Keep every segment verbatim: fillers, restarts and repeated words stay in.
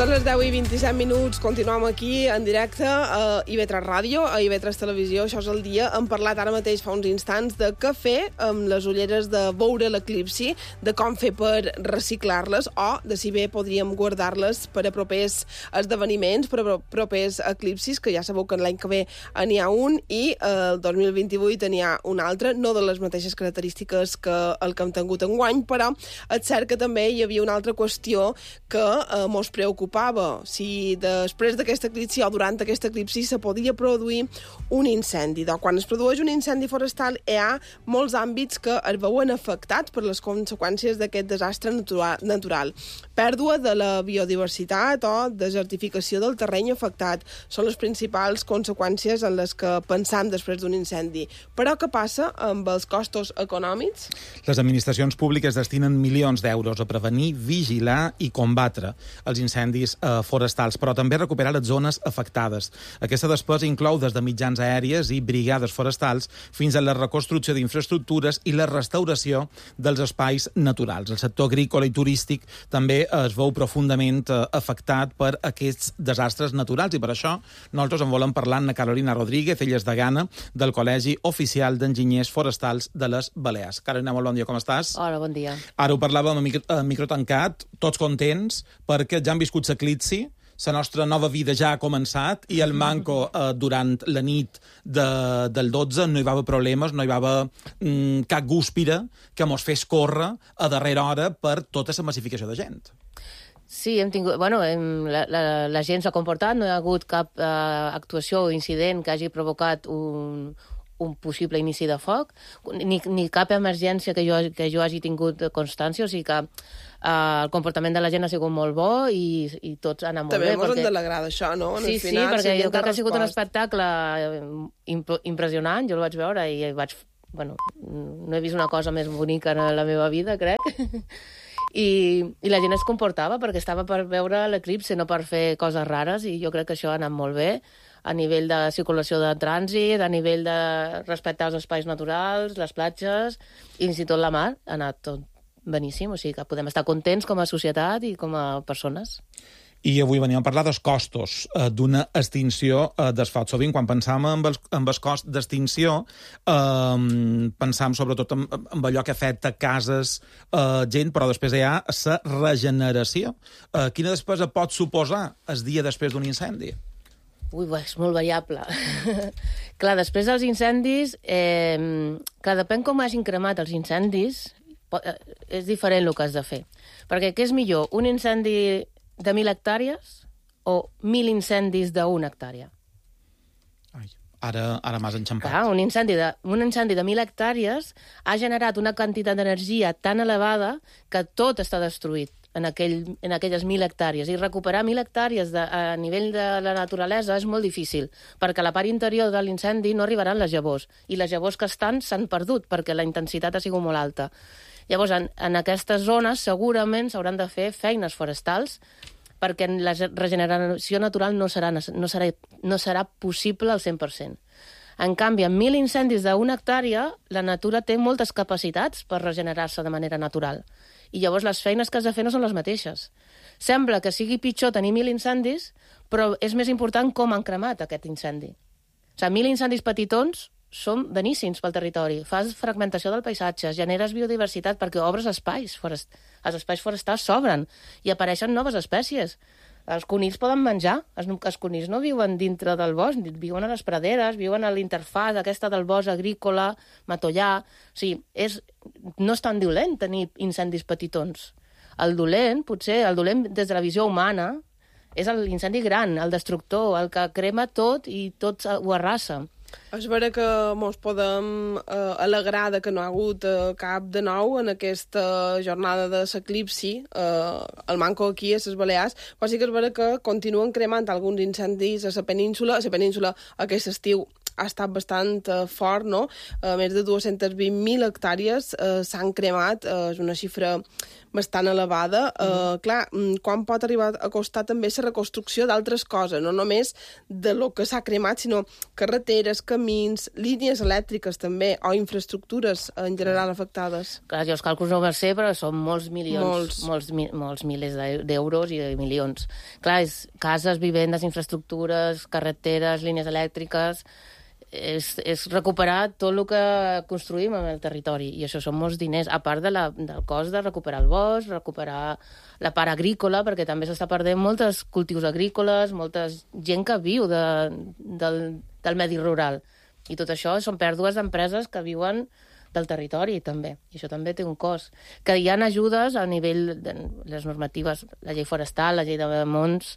Són les deu i vint-i-set minuts, continuem aquí en directe a I V tres Ràdio, a I V tres Televisió, això és el dia. Hem parlat ara mateix fa uns instants de què fer amb les ulleres de veure l'eclipsi, de com fer per reciclar-les o de si bé podríem guardar-les per a propers esdeveniments, per a propers eclipsis, que ja sabeu que l'any que ve n'hi ha un i el dos mil vint-i-vuit n'hi ha un altre, no de les mateixes característiques que el que hem tingut enguany, però és cert que també hi havia una altra qüestió que eh, mos preocupava, si després d'aquesta eclipsi o durant aquesta eclipsi se podia produir un incendi. Doncs quan es produeix un incendi forestal hi ha molts àmbits que es veuen afectats per les conseqüències d'aquest desastre natural, natural. Pèrdua de la biodiversitat o desertificació del terreny afectat són les principals conseqüències en les que pensam després d'un incendi. Però què passa amb els costos econòmics? Les administracions públiques destinen milions d'euros a prevenir, vigilar i combatre els incendis eh, forestals, però també recuperar les zones afectades. Aquesta despesa inclou des de mitjans aèries i brigades forestals fins a la reconstrucció d'infraestructures i la restauració dels espais naturals. El sector agrícola i turístic també es veu profundament eh, afectat per aquests desastres naturals i per això nosaltres en volem parlar amb Carolina Rodríguez, ella és degana del Col·legi Oficial d'Enginyers Forestals de les Balears. Carolina, molt bon dia, com estàs? Hola, bon dia. Ara ho parlàvem a micro, a micro tancat, tots contents, perquè ja han viscut l'eclipsi, la nostra nova vida ja ha començat i el manco eh, durant la nit de, del dotze no hi va haver problemes, no hi va haver mm, cap gúspira que mos fes córrer a darrera hora per tota la massificació de gent. Sí, hem tingut... Bueno, hem, la, la, la gent s'ha comportat, no hi ha hagut cap eh, actuació o incident que hagi provocat un, un possible inici de foc, ni, ni cap emergència que jo, que jo hagi tingut constància, o sigui que Uh, el comportament de la gent ha sigut molt bo i, i tots han anat molt també bé. També mos perquè... hem d'alegrar d'això, no? En sí, el final, sí, perquè jo crec que ha sigut un respost. espectacle imp impressionant, jo el vaig veure i vaig... Bueno, no he vist una cosa més bonica en la meva vida, crec. I, I la gent es comportava perquè estava per veure l'eclipsi, no per fer coses rares, i jo crec que això ha anat molt bé a nivell de circulació de trànsit, a nivell de respectar els espais naturals, les platges, i fins i tot la mar, ha anat tot beníssim, o sigui que podem estar contents com a societat i com a persones. I avui venim a parlar dels costos eh, d'una extinció eh, d'asfalt. Sovint, quan pensam en el, en el cost d'extinció, eh, pensam sobretot en, en allò que afecta cases, eh, gent, però després hi ha la regeneració. Eh, quina despesa pot suposar el dia després d'un incendi? Ui, és molt variable. Clar, després dels incendis, eh, clar, depèn com hagin cremat els incendis, és diferent el que has de fer. Perquè què és millor, un incendi de mil hectàrees o mil incendis d'una hectàrea? Ai, ara, ara m'has enxampat. Clar, un incendi, de, un incendi de mil hectàrees ha generat una quantitat d'energia tan elevada que tot està destruït en, aquell, en aquelles mil hectàrees. I recuperar mil hectàrees de, a nivell de la naturalesa és molt difícil, perquè a la part interior de l'incendi no arribaran les llavors, i les llavors que estan s'han perdut perquè la intensitat ha sigut molt alta. Llavors, en, en aquestes zones segurament s'hauran de fer feines forestals perquè la regeneració natural no serà, no serà, no serà possible al cent per cent. En canvi, en mil incendis d'una hectàrea, la natura té moltes capacitats per regenerar-se de manera natural. I llavors les feines que has de fer no són les mateixes. Sembla que sigui pitjor tenir mil incendis, però és més important com han cremat aquest incendi. O sigui, mil incendis petitons són beníssims pel territori. Fas fragmentació del paisatge, generes biodiversitat perquè obres espais. Forest... Els espais forestals s'obren i apareixen noves espècies. Els conills poden menjar. Els, els conills no viuen dintre del bosc, viuen a les praderes, viuen a l'interfàs aquesta del bosc agrícola, matollà... O sigui, és... no és tan dolent tenir incendis petitons. El dolent, potser, el dolent des de la visió humana, és l'incendi gran, el destructor, el que crema tot i tot ho arrasa. És vera que mos podem eh, alegrar de que no ha hagut eh, cap de nou en aquesta jornada de l'eclipsi, eh, el manco aquí a les Balears, però sí que és vera que continuen cremant alguns incendis a la península. A la península aquest estiu ha estat bastant uh, fort, no? Uh, més de dos-cents vint mil hectàrees uh, s'han cremat, uh, és una xifra bastant elevada. Uh, mm. Clar, quan pot arribar a costar també la reconstrucció d'altres coses, no només de lo que s'ha cremat, sinó carreteres, camins, línies elèctriques també, o infraestructures en general afectades. Clar, jo els càlculs no ho sé, però són molts milions, molts, molts, mi, molts milers d'euros i de milions. Clar, és cases, vivendes, infraestructures, carreteres, línies elèctriques... És, és recuperar tot el que construïm en el territori, i això són molts diners, a part de la, del cost de recuperar el bosc, recuperar la part agrícola, perquè també s'està perdent molts cultius agrícoles, molta gent que viu de, del, del medi rural, i tot això són pèrdues d'empreses que viuen del territori, també, i això també té un cost. Que hi ha ajudes a nivell de les normatives, la llei forestal, la llei de Mons,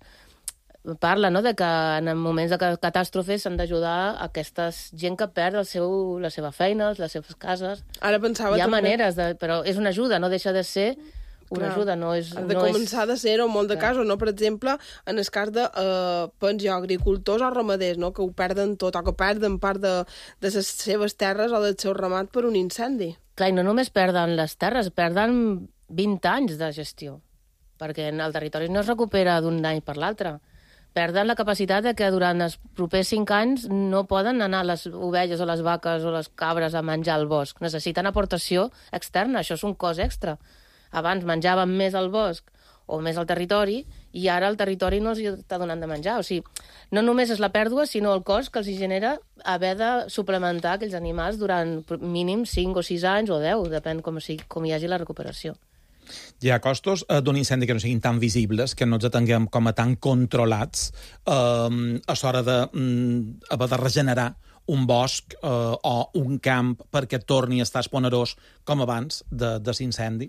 parla, no?, de que en moments de catàstrofes s'han d'ajudar aquesta gent que perd el seu, la seva feina, les seves cases. Ara pensava Hi ha també... maneres, de, però és una ajuda, no deixa de ser una Clar. ajuda, no és... Ha de no començar és... de ser-ho en molt de Clar. casos, no? Per exemple, en el cas de, eh, penjo, agricultors o ramaders, no?, que ho perden tot, o que perden part de, de les seves terres o del seu ramat per un incendi. Clar, i no només perden les terres, perden vint anys de gestió, perquè el territori no es recupera d'un any per l'altre. Perden la capacitat de que durant els propers cinc anys no poden anar les ovelles o les vaques o les cabres a menjar al bosc. Necessiten aportació externa, això és un cost extra. Abans menjaven més al bosc o més al territori, i ara el territori no els està donant de menjar. O sigui, no només és la pèrdua, sinó el cost que els genera haver de suplementar aquells animals durant mínim cinc o sis anys o deu, depèn com, sigui, com hi hagi la recuperació. Hi ha costos eh, d'un incendi que no siguin tan visibles, que no ens atenguem com a tan controlats eh, a l'hora de, mm, haver de regenerar un bosc eh, o un camp perquè torni a estar esponerós com abans de, de l'incendi?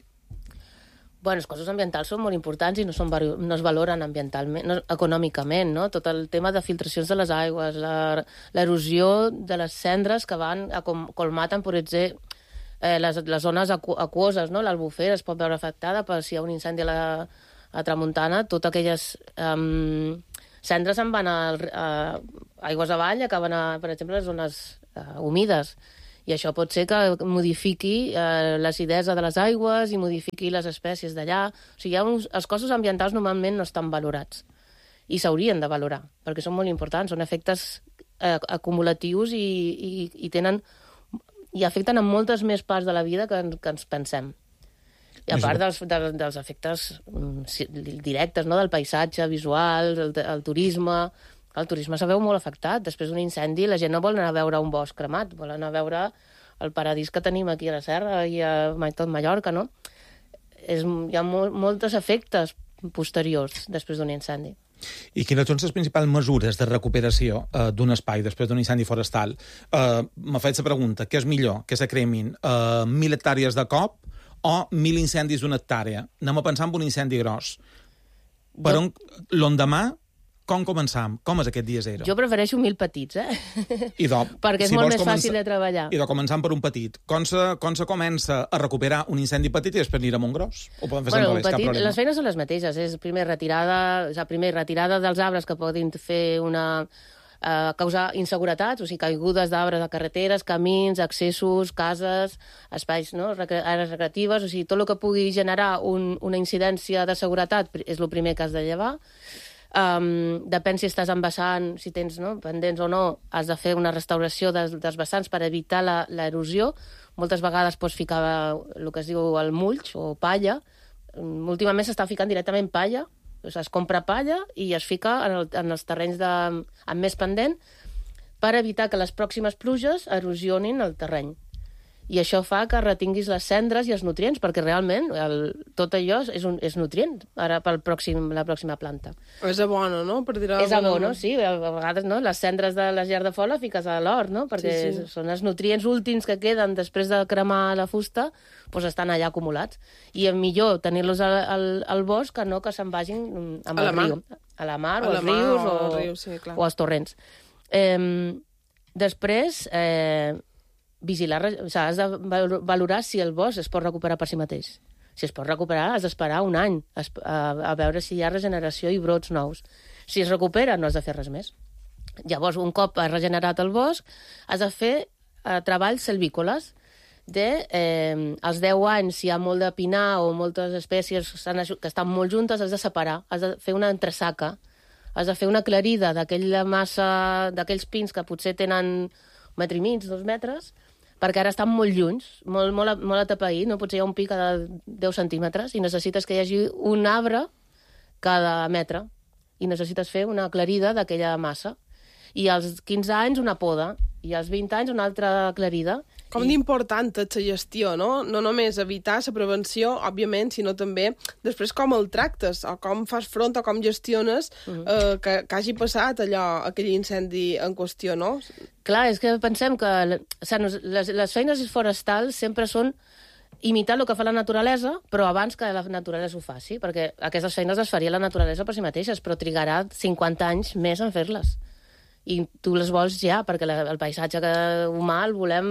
Bueno, els costos ambientals són molt importants i no, són, no es valoren ambientalment, no, econòmicament, no? Tot el tema de filtracions de les aigües, l'erosió de les cendres que van a com, colmaten, per exemple, Eh, les, les zones acu aquoses, no? L'Albufera es pot veure afectada per si hi ha un incendi a la a Tramuntana, totes aquelles um, cendres se'n van a, a aigües avall, acaben a, per exemple, les zones uh, humides. I això pot ser que modifiqui eh, l'acidesa de les aigües i modifiqui les espècies d'allà. O sigui, hi ha uns, els costos ambientals normalment no estan valorats. I s'haurien de valorar, perquè són molt importants. Són efectes eh, acumulatius i, i, i tenen... i afecten a moltes més parts de la vida que, que ens pensem. I a part dels, dels, dels efectes um, directes, no?, del paisatge visual, el, el turisme... El turisme se veu molt afectat. Després d'un incendi la gent no vol anar a veure un bosc cremat, vol anar a veure el paradís que tenim aquí a la serra i a tot Mallorca, no? És, hi ha mol, molts efectes posteriors després d'un incendi. I quines són les principals mesures de recuperació eh, d'un espai després d'un incendi forestal? Eh, M'ha fet la pregunta, què és millor? Que se cremin eh, mil hectàrees de cop o mil incendis d'una hectàrea? Anem a pensar en un incendi gros. Per on, l'endemà, com començam? Com és aquest dia zero? Jo prefereixo mil petits, eh? I do, perquè és si molt més començar, fàcil de treballar. I de començar per un petit. Com se, com se comença a recuperar un incendi petit i després anirem a un gros? Ho podem fer bueno, sense petit, cap problema? Les feines són les mateixes. És primer retirada, o sigui, primer retirada dels arbres que poden fer una... Uh, causar inseguretats, o sigui, caigudes d'arbres a carreteres, camins, accessos, cases, espais, no?, Recre àrees recreatives, o sigui, tot el que pugui generar un, una incidència de seguretat és el primer que has de llevar. Um, depèn si estàs embassant, si tens, no?, pendents o no, has de fer una restauració dels, dels vessants per evitar l'erosió. Moltes vegades pots ficar el que es diu el mulch o palla. Últimament s'està ficant directament palla. O sigui, es compra palla i es fica en, el, en els terrenys de, amb més pendent per evitar que les pròximes pluges erosionin el terreny. I això fa que retinguis les cendres i els nutrients, perquè realment el, tot allò és, un, és nutrient ara per pròxim, la pròxima planta. És abono, no? Per dir és abono, sí. A vegades, no? Les cendres de la llar de fola fiques a l'hort, no? Perquè sí, sí. Són els nutrients últims que queden després de cremar la fusta, doncs estan allà acumulats. I és millor tenir-los al, al, al bosc que no que se'n vagin amb el riu. A la mar, a o als rius, o, o, riu, sí, o als torrents. Eh, després... Eh, vigilar, o sigui, has de valorar si el bosc es pot recuperar per si mateix. Si es pot recuperar, has d'esperar un any a, a veure si hi ha regeneració i brots nous. Si es recupera, no has de fer res més. Llavors, un cop has regenerat el bosc, has de fer eh, treballs selvícoles. De, eh, als deu anys, si hi ha molt de pinar o moltes espècies que estan molt juntes, has de separar, has de fer una entresaca, has de fer una aclarida d'aquella massa, d'aquells pins que potser tenen un metre i mig, dos metres, perquè ara estan molt llunys, molt, molt, molt atapeït, no? Potser hi ha un pi cada deu centímetres i necessites que hi hagi un arbre cada metre i necessites fer una aclarida d'aquella massa. I als quinze anys una poda, i als vint anys una altra aclarida. Com I... d'important és la gestió, no? No només evitar la prevenció, òbviament, sinó també després com el tractes, o com fas front, o com gestiones uh-huh. eh, que, que hagi passat allò, aquell incendi en qüestió, no? Clar, és que pensem que o sigui, les, les feines forestals sempre són imitar el que fa la naturalesa, però abans que la naturalesa ho faci, perquè aquestes feines les faria la naturalesa per si mateixes, però trigarà cinquanta anys més en fer-les. I tu les vols ja, perquè la, el paisatge que, humà el volem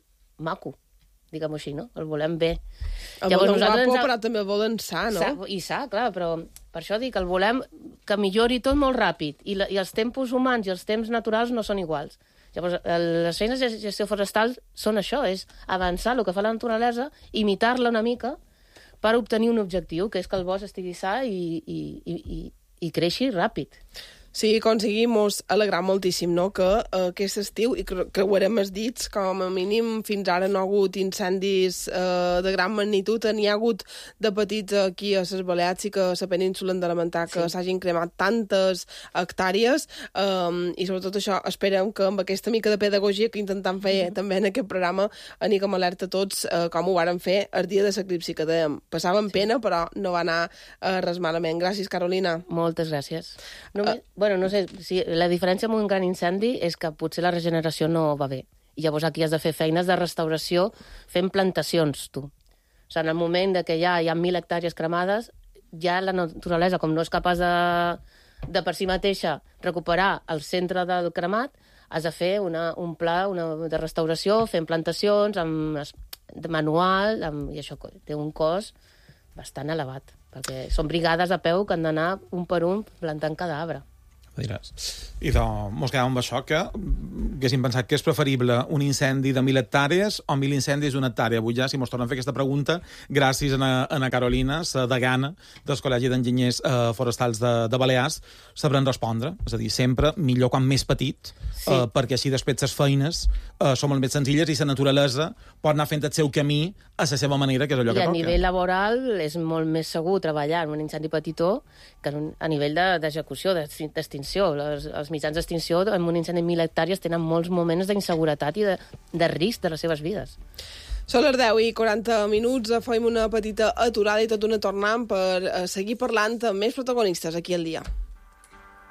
maco, diguem-ho així, no? El volem bé. El Llavors, volem guapo, ens... però també el volen sa, no? Sa, I sa, clar, però per això dic, el volem que millori tot molt ràpid, i, la, i els tempos humans i els temps naturals no són iguals. Llavors, les feines de gestió forestal són això, és avançar el que fa la naturalesa, imitar-la una mica per obtenir un objectiu, que és que el bosc estigui sa i, i, i, i, i creixi ràpid. Sí, aconseguim, mos alegrà moltíssim, no?, que uh, aquest estiu, i cre creuarem els dits, com a mínim fins ara no ha hagut incendis uh, de gran magnitud, n'hi ha hagut de petits aquí a les Balears i que a la península hem de lamentar que s'hagin sí. cremat tantes hectàrees, um, i sobretot això, esperem que amb aquesta mica de pedagogia que intentem fer mm -hmm. també en aquest programa, anem alerta tots uh, com ho vàrem fer el dia de l'eclipsi, que dèiem, passàvem sí. pena, però no va anar uh, res malament. Gràcies, Carolina. Moltes gràcies. Només... Uh, Bueno, no sé, si la diferència amb un gran incendi és que potser la regeneració no va bé. I llavors aquí has de fer feines de restauració fent plantacions, tu. O sigui, en el moment de que ja hi ha mil hectàrees cremades, ja la naturalesa, com no és capaç de, de per si mateixa recuperar el centre del cremat, has de fer una, un pla una, de restauració fent plantacions, amb, de manual, amb, i això té un cost bastant elevat, perquè són brigades a peu que han d'anar un per un plantant cada arbre. Diràs. I doncs, mos quedàvem amb això, que haguéssim pensat que és preferible un incendi de mil hectàrees o mil incendis d'una hectàrea. Avui ja, si mos tornen a fer aquesta pregunta, gràcies a Ana, Ana Carolina, la degana del Col·legi d'Enginyers eh, Forestals de, de Balears, sabrem respondre. És a dir, sempre millor quan més petit, sí. eh, perquè així després les feines eh, són molt més senzilles i la naturalesa pot anar fent el seu camí a la seva manera, que és allò I que toca. I a nivell laboral és molt més segur treballar en un incendi petitó que un, a nivell d'execució, de, d'extinció. Els, els mitjans d'extinció en un incendi de mil hectàrees tenen molts moments d'inseguretat i de, de risc de les seves vides. Són les deu i quaranta minuts, fem una petita aturada i tot una tornant per seguir parlant amb més protagonistes aquí al dia.